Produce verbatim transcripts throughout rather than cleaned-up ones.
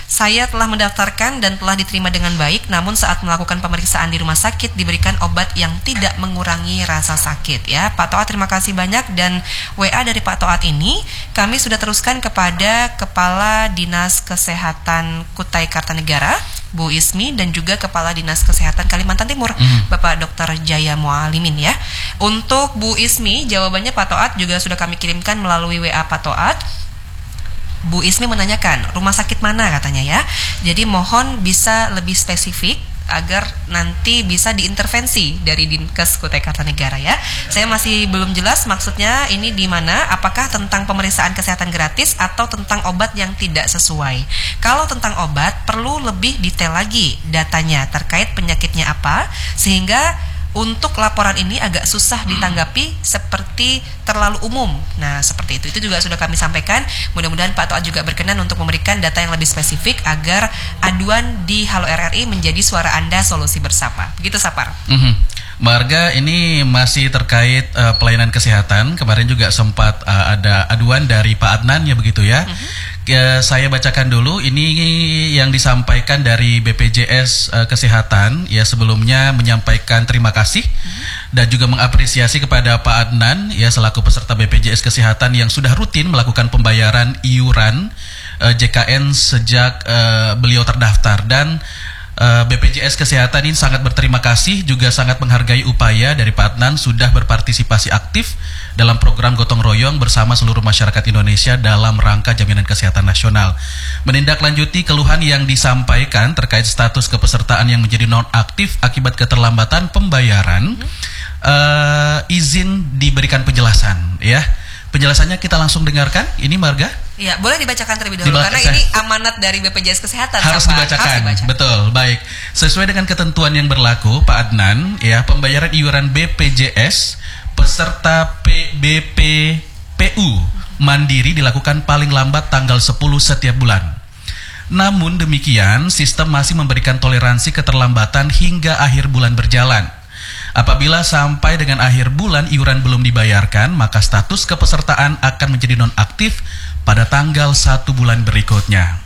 Saya telah mendaftarkan dan telah diterima dengan baik, namun saat melakukan pemeriksaan di rumah sakit diberikan obat yang tidak mengurangi rasa sakit ya. Pak Toat, terima kasih banyak, dan W A dari Pak Toat ini kami sudah teruskan kepada Kepala Dinas Kesehatan Kutai Kartanegara, Bu Ismi, dan juga Kepala Dinas Kesehatan Kalimantan Timur, mm. Bapak Dokter Jaya Mualimin ya. Untuk Bu Ismi, jawabannya Pak Toat juga sudah kami kirimkan melalui W A Pak Toat. Bu Ismi menanyakan rumah sakit mana katanya ya. Jadi mohon bisa lebih spesifik agar nanti bisa diintervensi dari Dinkes Kutai Kartanegara ya. Saya masih belum jelas maksudnya ini di mana, apakah tentang pemeriksaan kesehatan gratis atau tentang obat yang tidak sesuai. Kalau tentang obat perlu lebih detail lagi datanya terkait penyakitnya apa, sehingga untuk laporan ini agak susah ditanggapi seperti terlalu umum. Nah, seperti itu. Itu juga sudah kami sampaikan. Mudah-mudahan Pak Toat juga berkenan untuk memberikan data yang lebih spesifik agar aduan di Halo R R I menjadi suara Anda, solusi bersama. Begitu, Sapar. Mm-hmm. Marga, ini masih terkait uh, pelayanan kesehatan. Kemarin juga sempat uh, ada aduan dari Pak Adnan ya, begitu ya. Mm-hmm. Ya, saya bacakan dulu ini yang disampaikan dari B P J S uh, Kesehatan ya, sebelumnya menyampaikan terima kasih hmm. dan juga mengapresiasi kepada Pak Adnan ya selaku peserta B P J S Kesehatan yang sudah rutin melakukan pembayaran iuran uh, J K N sejak uh, beliau terdaftar, dan Uh, B P J S Kesehatan ini sangat berterima kasih, juga sangat menghargai upaya dari Pak Adnan sudah berpartisipasi aktif dalam program gotong royong bersama seluruh masyarakat Indonesia dalam rangka jaminan kesehatan nasional. Menindaklanjuti keluhan yang disampaikan terkait status kepesertaan yang menjadi non-aktif akibat keterlambatan pembayaran, uh, izin diberikan penjelasan ya. Penjelasannya kita langsung dengarkan. Ini Marga? Ya, boleh dibacakan terlebih dahulu Diba- karena saya, ini amanat dari B P J S Kesehatan. Harus Sapa. dibacakan. Harus dibaca. Betul, baik. Sesuai dengan ketentuan yang berlaku, Pak Adnan, ya, pembayaran iuran B P J S peserta P B P P U mandiri dilakukan paling lambat tanggal sepuluh setiap bulan. Namun demikian, sistem masih memberikan toleransi keterlambatan hingga akhir bulan berjalan. Apabila sampai dengan akhir bulan iuran belum dibayarkan, maka status kepesertaan akan menjadi nonaktif pada tanggal satu bulan berikutnya.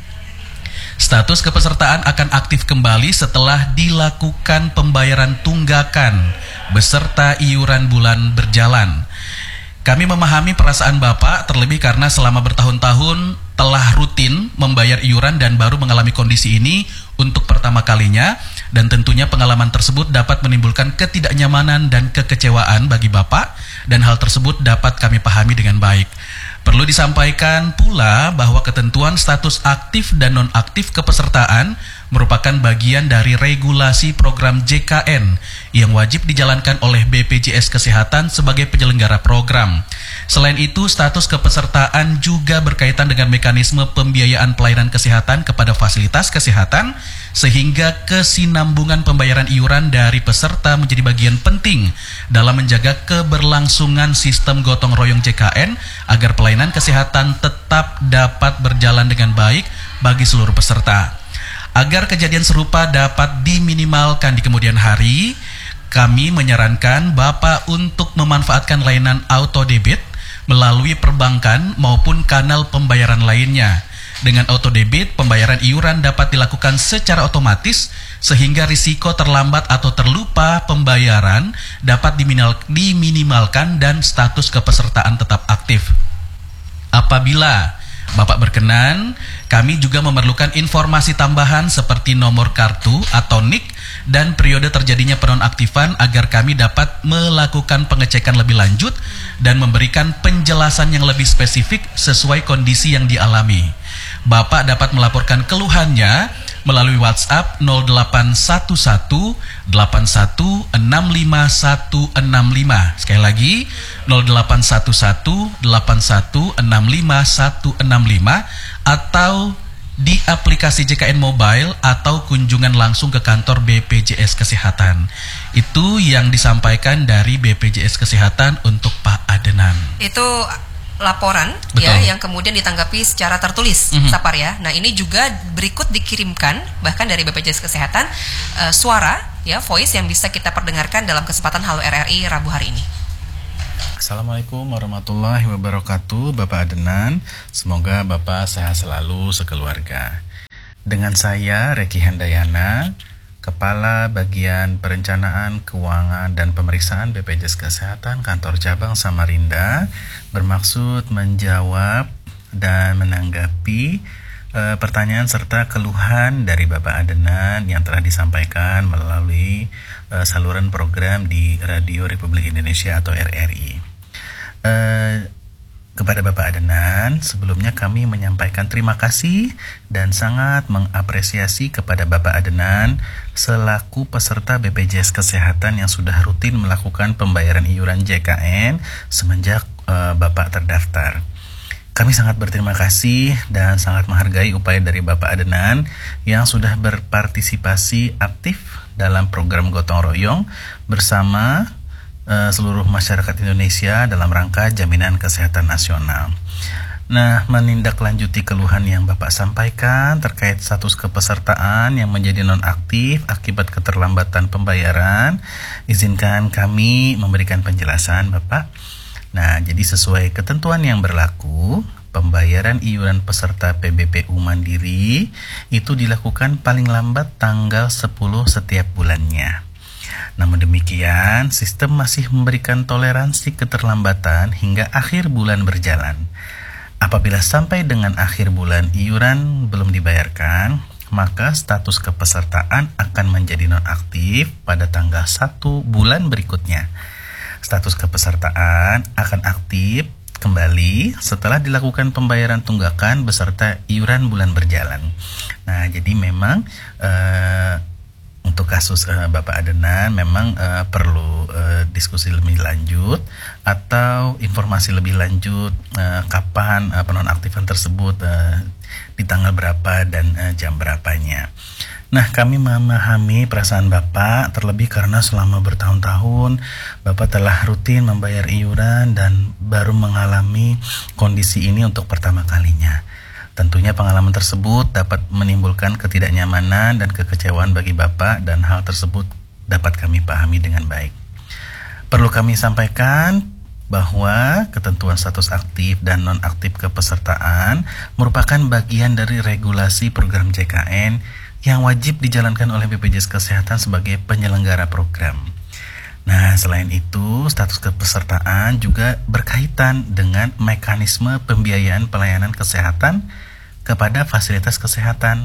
Status kepesertaan akan aktif kembali setelah dilakukan pembayaran tunggakan beserta iuran bulan berjalan. Kami memahami perasaan Bapak, terlebih karena selama bertahun-tahun telah rutin membayar iuran dan baru mengalami kondisi ini untuk pertama kalinya, dan tentunya pengalaman tersebut dapat menimbulkan ketidaknyamanan dan kekecewaan bagi Bapak, dan hal tersebut dapat kami pahami dengan baik. Perlu disampaikan pula bahwa ketentuan status aktif dan nonaktif kepesertaan merupakan bagian dari regulasi program J K N yang wajib dijalankan oleh B P J S Kesehatan sebagai penyelenggara program. Selain itu, status kepesertaan juga berkaitan dengan mekanisme pembiayaan pelayanan kesehatan kepada fasilitas kesehatan, sehingga kesinambungan pembayaran iuran dari peserta menjadi bagian penting dalam menjaga keberlangsungan sistem gotong royong J K N agar pelayanan kesehatan tetap dapat berjalan dengan baik bagi seluruh peserta. Agar kejadian serupa dapat diminimalkan di kemudian hari, kami menyarankan Bapak untuk memanfaatkan layanan auto debit melalui perbankan maupun kanal pembayaran lainnya. Dengan auto debit, pembayaran iuran dapat dilakukan secara otomatis sehingga risiko terlambat atau terlupa pembayaran dapat diminimalkan dan status kepesertaan tetap aktif. Apabila Bapak berkenan, kami juga memerlukan informasi tambahan seperti nomor kartu atau N I K dan periode terjadinya penonaktifan agar kami dapat melakukan pengecekan lebih lanjut dan memberikan penjelasan yang lebih spesifik sesuai kondisi yang dialami. Bapak dapat melaporkan keluhannya melalui WhatsApp nol delapan satu satu delapan satu enam lima satu enam lima. Sekali lagi nol delapan satu satu delapan satu enam lima satu enam lima, atau di aplikasi J K N Mobile atau kunjungan langsung ke kantor B P J S Kesehatan. Itu yang disampaikan dari B P J S Kesehatan untuk Pak Adnan. Itu laporan. Betul. Ya, yang kemudian ditanggapi secara tertulis, mm-hmm. Sapar ya. Nah, ini juga berikut dikirimkan bahkan dari B P J S Kesehatan uh, suara ya, voice yang bisa kita perdengarkan dalam kesempatan Halo R R I Rabu hari ini. Assalamualaikum warahmatullahi wabarakatuh, Bapak Adnan. Semoga Bapak sehat selalu sekeluarga. Dengan saya, Reki Handayana, Kepala Bagian Perencanaan, Keuangan, dan Pemeriksaan B P J S Kesehatan Kantor Cabang Samarinda, bermaksud menjawab dan menanggapi uh, pertanyaan serta keluhan dari Bapak Adenan yang telah disampaikan melalui uh, saluran program di Radio Republik Indonesia atau R R I. Uh, Kepada Bapak Adenan, sebelumnya kami menyampaikan terima kasih dan sangat mengapresiasi kepada Bapak Adenan selaku peserta B P J S Kesehatan yang sudah rutin melakukan pembayaran iuran J K N semenjak uh, Bapak terdaftar. Kami sangat berterima kasih dan sangat menghargai upaya dari Bapak Adenan yang sudah berpartisipasi aktif dalam program gotong royong bersama seluruh masyarakat Indonesia dalam rangka jaminan kesehatan nasional. Nah, menindaklanjuti keluhan yang Bapak sampaikan terkait status kepesertaan yang menjadi nonaktif akibat keterlambatan pembayaran, izinkan kami memberikan penjelasan, Bapak. Nah, jadi sesuai ketentuan yang berlaku, pembayaran iuran peserta P B P U Mandiri itu dilakukan paling lambat tanggal sepuluh setiap bulannya. Namun demikian, sistem masih memberikan toleransi keterlambatan hingga akhir bulan berjalan. Apabila sampai dengan akhir bulan iuran belum dibayarkan, maka status kepesertaan akan menjadi nonaktif pada tanggal satu bulan berikutnya. Status kepesertaan akan aktif kembali setelah dilakukan pembayaran tunggakan beserta iuran bulan berjalan. Nah, jadi memang eh, untuk kasus uh, Bapak Adenan memang uh, perlu uh, diskusi lebih lanjut atau informasi lebih lanjut uh, kapan uh, penonaktifan tersebut uh, di tanggal berapa dan uh, jam berapanya. Nah, kami memahami perasaan Bapak terlebih karena selama bertahun-tahun Bapak telah rutin membayar iuran dan baru mengalami kondisi ini untuk pertama kalinya. Tentunya pengalaman tersebut dapat menimbulkan ketidaknyamanan dan kekecewaan bagi Bapak dan hal tersebut dapat kami pahami dengan baik. Perlu kami sampaikan bahwa ketentuan status aktif dan nonaktif kepesertaan merupakan bagian dari regulasi program J K N yang wajib dijalankan oleh B P J S Kesehatan sebagai penyelenggara program. Nah, selain itu, status kepesertaan juga berkaitan dengan mekanisme pembiayaan pelayanan kesehatan kepada fasilitas kesehatan,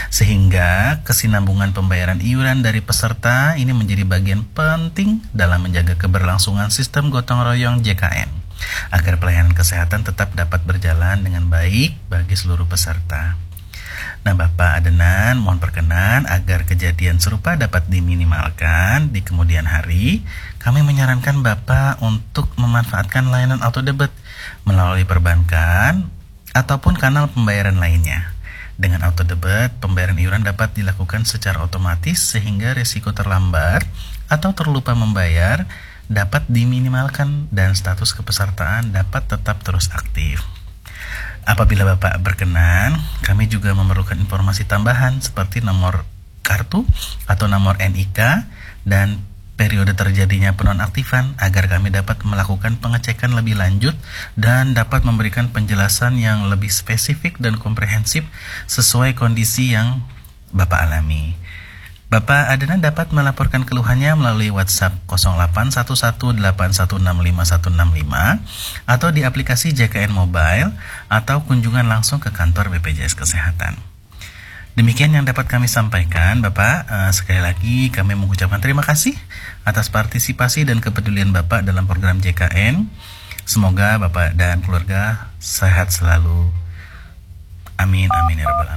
sehingga kesinambungan pembayaran iuran dari peserta ini menjadi bagian penting dalam menjaga keberlangsungan sistem gotong royong J K N, agar pelayanan kesehatan tetap dapat berjalan dengan baik bagi seluruh peserta. Nah, Bapak Adenan mohon perkenan agar kejadian serupa dapat diminimalkan di kemudian hari. Kami menyarankan Bapak untuk memanfaatkan layanan auto debit melalui perbankan ataupun kanal pembayaran lainnya. Dengan auto debit, pembayaran iuran dapat dilakukan secara otomatis sehingga risiko terlambat atau terlupa membayar dapat diminimalkan dan status kepesertaan dapat tetap terus aktif. Apabila Bapak berkenan, kami juga memerlukan informasi tambahan seperti nomor kartu atau nomor N I K dan periode terjadinya penonaktifan agar kami dapat melakukan pengecekan lebih lanjut dan dapat memberikan penjelasan yang lebih spesifik dan komprehensif sesuai kondisi yang Bapak alami. Bapak Adenan dapat melaporkan keluhannya melalui WhatsApp nol delapan satu satu delapan satu enam lima satu enam lima atau di aplikasi J K N Mobile atau kunjungan langsung ke kantor B P J S Kesehatan. Demikian yang dapat kami sampaikan, Bapak. Uh, sekali lagi kami mengucapkan terima kasih atas partisipasi dan kepedulian Bapak dalam program J K N. Semoga Bapak dan keluarga sehat selalu. Amin, amin ya rabbal alamin.